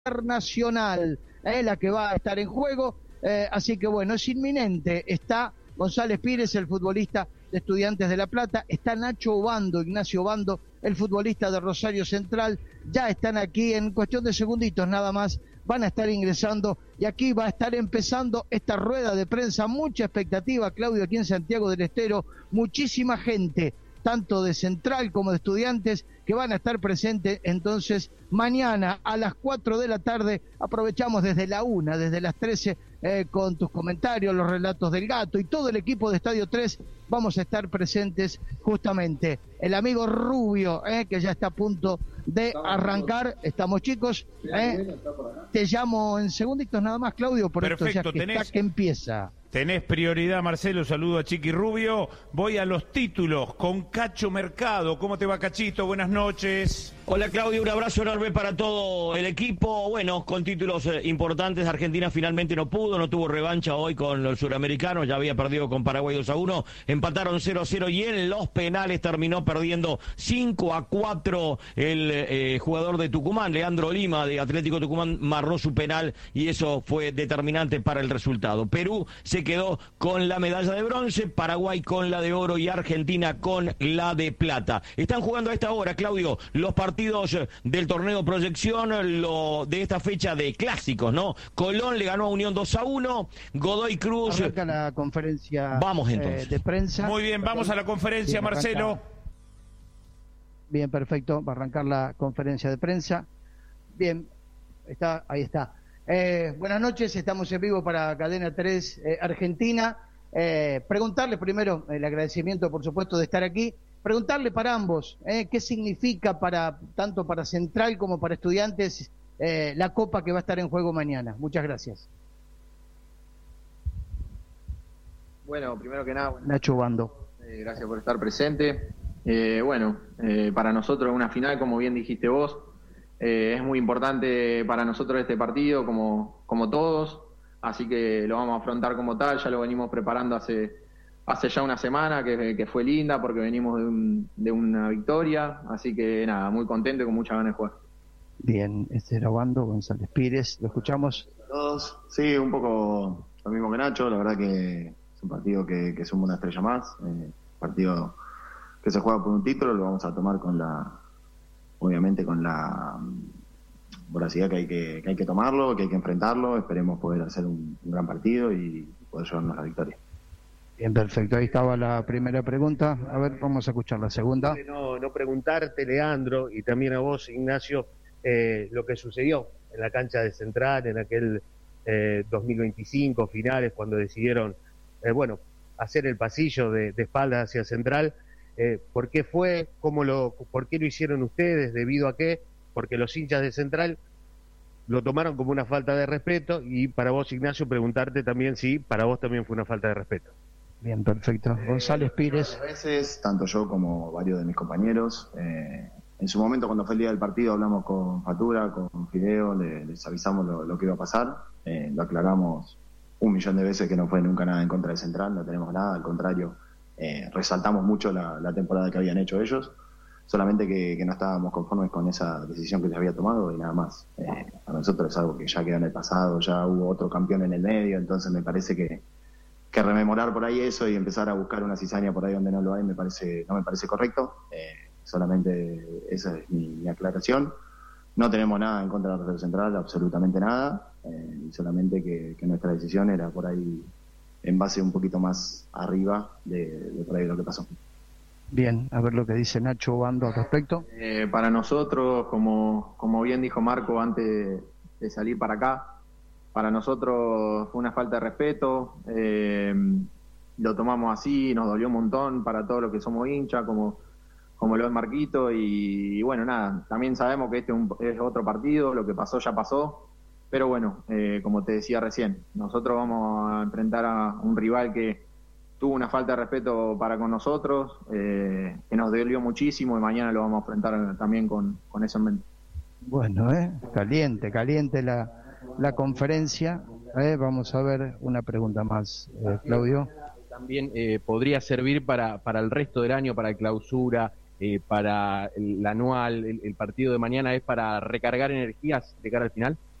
Internacional, la que va a estar en juego, así que bueno, es inminente. Está González Pires, el futbolista de Estudiantes de La Plata, está Nacho Obando, Ignacio Obando, el futbolista de Rosario Central, ya están aquí en cuestión de segunditos nada más, van a estar ingresando y aquí va a estar empezando esta rueda de prensa, mucha expectativa, Claudio, aquí en Santiago del Estero, muchísima gente, tanto de Central como de Estudiantes, que van a estar presentes entonces mañana a las 4 de la tarde. Aprovechamos desde la 1, desde las 13, con tus comentarios, los relatos del Gato y todo el equipo de Estadio 3. Vamos a estar presentes justamente. El amigo Rubio, que ya está a punto de arrancar. Estamos, chicos. Te llamo en segunditos nada más, Claudio, por Perfecto, esto ya que empieza. Tenés prioridad, Marcelo. Saludo a Chiqui Rubio. Voy a los títulos con Cacho Mercado. ¿Cómo te va, Cachito? Buenas noches. Hola, Claudio. Un abrazo enorme para todo el equipo. Bueno, con títulos importantes. Argentina finalmente no pudo, no tuvo revancha hoy con los suramericanos. Ya había perdido con Paraguay 2-1. Empataron 0-0 y en los penales terminó perdiendo 5-4 el jugador de Tucumán, Leandro Lima, de Atlético Tucumán, marró su penal y eso fue determinante para el resultado. Perú se quedó con la medalla de bronce, Paraguay con la de oro y Argentina con la de plata. Están jugando a esta hora, Claudio, los partidos del torneo Proyección, lo de esta fecha de clásicos, ¿no? Colón le ganó a Unión 2-1, Godoy Cruz. Arranca la conferencia de prensa. Muy bien, vamos a la conferencia, bien, Marcelo. Bien, perfecto, va a arrancar la conferencia de prensa. Bien, ahí está. Buenas noches, estamos en vivo para Cadena 3 Argentina. Preguntarle primero, el agradecimiento por supuesto de estar aquí, preguntarle para ambos, qué significa tanto para Central como para Estudiantes la copa que va a estar en juego mañana. Muchas gracias. Bueno, primero que nada, Nacho Obando. Gracias por estar presente. Para nosotros una final, como bien dijiste vos, es muy importante para nosotros este partido, como todos, así que lo vamos a afrontar como tal. Ya lo venimos preparando hace ya una semana, que fue linda porque venimos de una victoria, así que nada, muy contento y con muchas ganas de jugar. Bien, era Obando, González Pires, ¿lo escuchamos? Todos, sí, un poco lo mismo que Nacho, la verdad que es un partido que suma una estrella más, partido que se juega por un título, lo vamos a tomar obviamente con la voracidad que hay que tomarlo, que hay que enfrentarlo. Esperemos poder hacer un gran partido y poder llevarnos la victoria. Bien, perfecto. Ahí estaba la primera pregunta. A ver, vamos a escuchar la segunda. No preguntarte, Leandro, y también a vos, Ignacio, lo que sucedió en la cancha de Central en aquel 2025, finales, cuando decidieron, hacer el pasillo de espaldas hacia Central. ¿Por qué fue? ¿Por qué lo hicieron ustedes? ¿Debido a qué? Porque los hinchas de Central lo tomaron como una falta de respeto, y para vos, Ignacio, preguntarte también si para vos también fue una falta de respeto. Bien, perfecto. González Pires. A veces, tanto yo como varios de mis compañeros, en su momento cuando fue el día del partido hablamos con Fatura, con Fideo, les avisamos lo que iba a pasar, lo aclaramos 1.000.000 de veces que no fue nunca nada en contra de Central, no tenemos nada, al contrario. Resaltamos mucho la temporada que habían hecho ellos, solamente que no estábamos conformes con esa decisión que se había tomado y nada más. Para nosotros es algo que ya quedó en el pasado, ya hubo otro campeón en el medio, entonces me parece que rememorar por ahí eso y empezar a buscar una cizaña por ahí donde no lo hay no me parece correcto. Solamente esa es mi aclaración. No tenemos nada en contra de la Rosario Central, absolutamente nada, y solamente que nuestra decisión era por ahí en base un poquito más arriba de por ahí lo que pasó. Bien, a ver lo que dice Nacho Obando al respecto. Para nosotros, como bien dijo Marco antes de salir para acá, para nosotros fue una falta de respeto, lo tomamos así, nos dolió un montón para todos los que somos hinchas, como lo es Marquito, y bueno, nada, también sabemos que este es otro partido, lo que pasó ya pasó. Pero bueno, como te decía recién, nosotros vamos a enfrentar a un rival que tuvo una falta de respeto para con nosotros, que nos dolió muchísimo, y mañana lo vamos a enfrentar también con eso en mente. Bueno, caliente la conferencia. Vamos a ver una pregunta más, Claudio. También podría servir para el resto del año, para el clausura, para el anual, el partido de mañana es para recargar energías de cara al final?